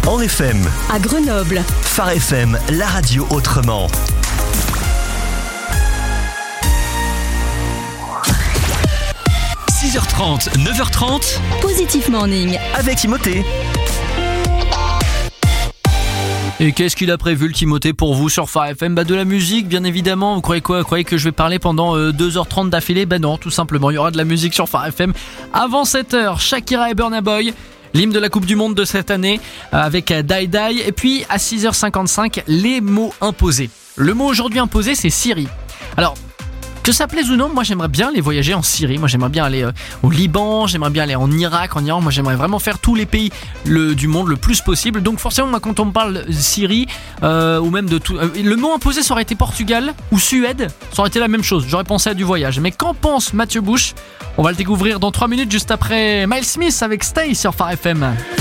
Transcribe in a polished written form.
En FM, à Grenoble. Phare FM, la radio autrement. « 6h30, 9h30, Positif Morning. avec Timothée. Et qu'est-ce qu'il a prévu le Timothée pour vous sur Phare FM ? De la musique, bien évidemment. Vous croyez quoi ? Vous croyez que je vais parler pendant 2h30 d'affilée ? Non, tout simplement, il y aura de la musique sur Phare FM. Avant 7h, Shakira et Burna Boy, l'hymne de la Coupe du Monde de cette année, avec Die Die. Et puis à 6h55, les mots imposés. Le mot aujourd'hui imposé, c'est Syrie. Alors, que ça plaise ou non, moi j'aimerais bien aller voyager en Syrie. Moi j'aimerais bien aller au Liban, j'aimerais bien aller en Irak, en Iran. Moi j'aimerais vraiment faire tous les pays du monde le plus possible. Donc forcément, moi quand on me parle de Syrie ou même de tout, le mot imposé ça aurait été Portugal ou Suède, ça aurait été la même chose. J'aurais pensé à du voyage. Mais qu'en pense Mathieu Bush ? On va le découvrir dans 3 minutes juste après Miles Smith avec Stay sur Phare FM.